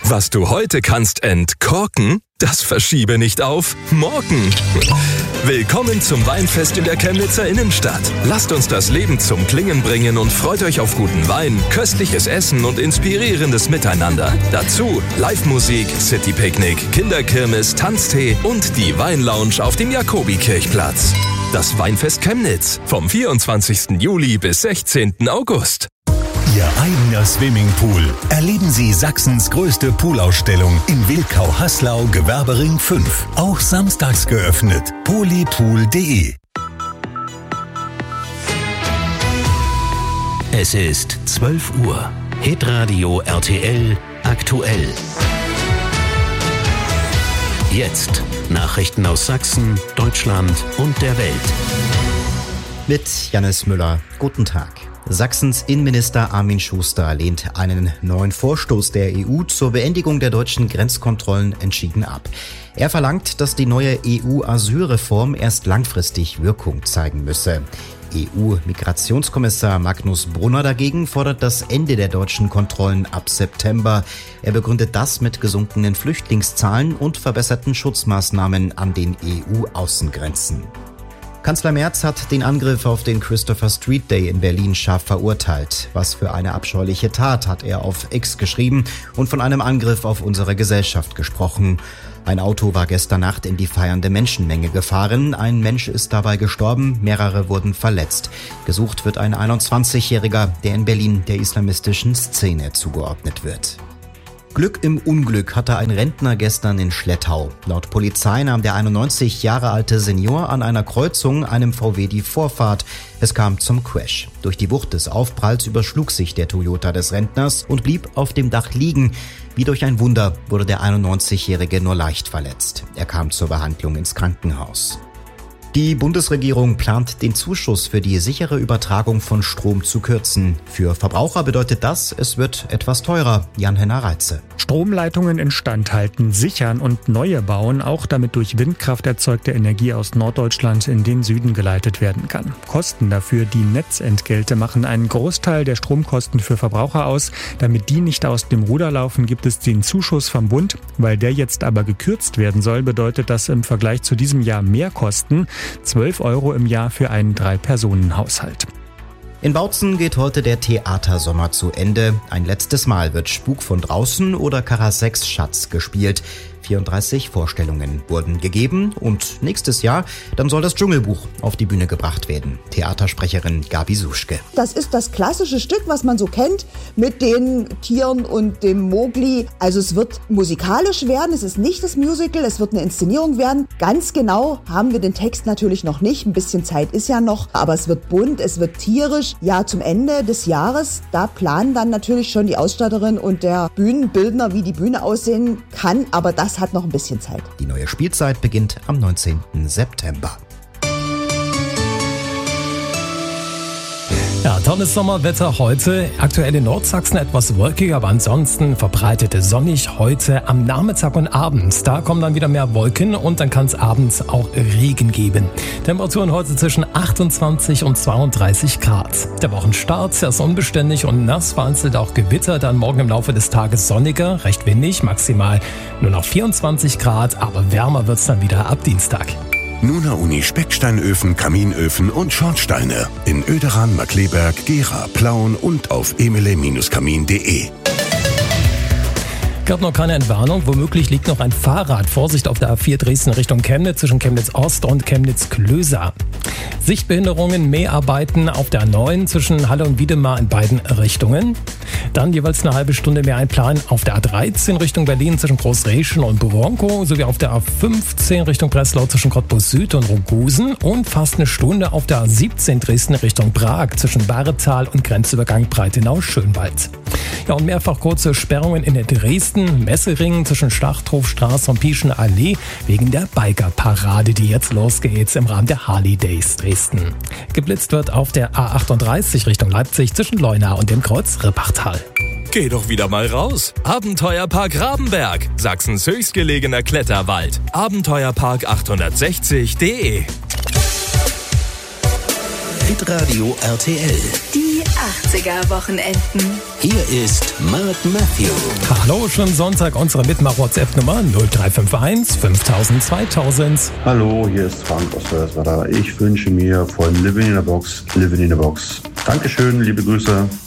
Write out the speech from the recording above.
Was du heute kannst entkorken, das verschiebe nicht auf morgen. Willkommen zum Weinfest in der Chemnitzer Innenstadt. Lasst uns das Leben zum Klingen bringen und freut euch auf guten Wein, köstliches Essen und inspirierendes Miteinander. Dazu Live-Musik, City-Picknick, Kinderkirmes, Tanztee und die Weinlounge auf dem Jakobikirchplatz. Das Weinfest Chemnitz vom 24. Juli bis 16. August. Ihr eigener Swimmingpool. Erleben Sie Sachsens größte Poolausstellung in Wilkau-Haslau, Gewerbering 5. Auch samstags geöffnet. polypool.de. Es ist 12 Uhr. Hitradio RTL aktuell. Jetzt Nachrichten aus Sachsen, Deutschland und der Welt. Mit Jannis Müller. Guten Tag. Sachsens Innenminister Armin Schuster lehnt einen neuen Vorstoß der EU zur Beendigung der deutschen Grenzkontrollen entschieden ab. Er verlangt, dass die neue EU-Asylreform erst langfristig Wirkung zeigen müsse. EU-Migrationskommissar Magnus Brunner dagegen fordert das Ende der deutschen Kontrollen ab September. Er begründet das mit gesunkenen Flüchtlingszahlen und verbesserten Schutzmaßnahmen an den EU-Außengrenzen. Kanzler Merz hat den Angriff auf den Christopher Street Day in Berlin scharf verurteilt. Was für eine abscheuliche Tat, hat er auf X geschrieben und von einem Angriff auf unsere Gesellschaft gesprochen. Ein Auto war gestern Nacht in die feiernde Menschenmenge gefahren. Ein Mensch ist dabei gestorben, mehrere wurden verletzt. Gesucht wird ein 21-Jähriger, der in Berlin der islamistischen Szene zugeordnet wird. Glück im Unglück hatte ein Rentner gestern in Schlettau. Laut Polizei nahm der 91 Jahre alte Senior an einer Kreuzung einem VW die Vorfahrt. Es kam zum Crash. Durch die Wucht des Aufpralls überschlug sich der Toyota des Rentners und blieb auf dem Dach liegen. Wie durch ein Wunder wurde der 91-Jährige nur leicht verletzt. Er kam zur Behandlung ins Krankenhaus. Die Bundesregierung plant, den Zuschuss für die sichere Übertragung von Strom zu kürzen. Für Verbraucher bedeutet das, es wird etwas teurer. Jan-Henner Reitze. Stromleitungen instand halten, sichern und neue bauen, auch damit durch Windkraft erzeugte Energie aus Norddeutschland in den Süden geleitet werden kann. Kosten dafür, die Netzentgelte, machen einen Großteil der Stromkosten für Verbraucher aus. Damit die nicht aus dem Ruder laufen, gibt es den Zuschuss vom Bund. Weil der jetzt aber gekürzt werden soll, bedeutet das im Vergleich zu diesem Jahr mehr Kosten. 12 € im Jahr für einen 3-Personen-Haushalt. In Bautzen geht heute der Theatersommer zu Ende. Ein letztes Mal wird Spuk von draußen oder Karasex Schatz gespielt. 34 Vorstellungen wurden gegeben und nächstes Jahr, dann soll das Dschungelbuch auf die Bühne gebracht werden. Theatersprecherin Gabi Suschke. Das ist das klassische Stück, was man so kennt, mit den Tieren und dem Mowgli. Also es wird musikalisch werden, es ist nicht das Musical, es wird eine Inszenierung werden. Ganz genau haben wir den Text natürlich noch nicht, ein bisschen Zeit ist ja noch, aber es wird bunt, es wird tierisch. Ja, zum Ende des Jahres, da planen dann natürlich schon die Ausstatterin und der Bühnenbildner, wie die Bühne aussehen kann, aber das hat noch ein bisschen Zeit. Die neue Spielzeit beginnt am 19. September. Ja, tolles Sommerwetter heute. Aktuell in Nordsachsen etwas wolkig, aber ansonsten verbreitet sonnig heute am Nachmittag und abends. Da kommen dann wieder mehr Wolken und dann kann es abends auch Regen geben. Temperaturen heute zwischen 28 und 32 Grad. Der Wochenstart ist unbeständig und nass, vereinzelt auch Gewitter. Dann morgen im Laufe des Tages sonniger, recht windig, maximal nur noch 24 Grad, aber wärmer wird es dann wieder ab Dienstag. Nuna Uni Specksteinöfen, Kaminöfen und Schornsteine in Oederan, Markkleeberg, Gera, Plauen und auf emele-kamin.de. Gab noch keine Entwarnung. Womöglich liegt noch ein Fahrrad. Vorsicht auf der A4 Dresden Richtung Chemnitz zwischen Chemnitz Ost und Chemnitz Klöser. Sichtbehinderungen, Mäharbeiten auf der A9 zwischen Halle und Wiedemar in beiden Richtungen. Dann jeweils eine halbe Stunde mehr einplanen auf der A13 Richtung Berlin zwischen Großreschen und Bronkow sowie auf der A15 Richtung Breslau zwischen Cottbus Süd und Rogosen und fast eine Stunde auf der A17 Dresden Richtung Prag zwischen Baretal und Grenzübergang Breitenau-Schönwald. Ja, und mehrfach kurze Sperrungen in der Dresden, Messeringen zwischen Schlachthofstraße und Pieschener Allee wegen der Bikerparade, die jetzt losgeht im Rahmen der Harley Days Dresden. Geblitzt wird auf der A38 Richtung Leipzig zwischen Leuna und dem Kreuz Rippachtal. Geh doch wieder mal raus. Abenteuerpark Rabenberg, Sachsens höchstgelegener Kletterwald. Abenteuerpark860.de. Hitradio RTL. Die 80er Wochenenden. Hier ist Mark Matthew. Hallo, schon Sonntag, unsere Mitmach-WhatsApp-Nummer 0351 5000 2000. Hallo, hier ist Frank aus Wörthersweiler. Ich wünsche mir von Living in a Box. Dankeschön, liebe Grüße.